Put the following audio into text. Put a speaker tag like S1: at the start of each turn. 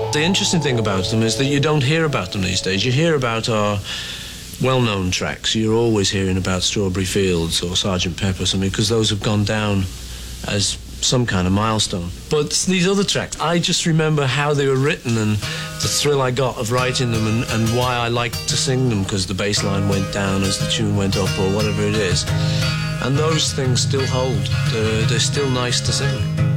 S1: The interesting thing about them is that you don't hear about them these days. You hear about our well-known tracks. You're always hearing about Strawberry Fields or Sgt. Pepper or something, because those have gone down as some kind of milestone. But these other tracks, I just remember how they were written and the thrill I got of writing them, and why I liked to sing them, because the bass line went down as the tune went up or whatever it is. And those things still hold. They're still nice to sing.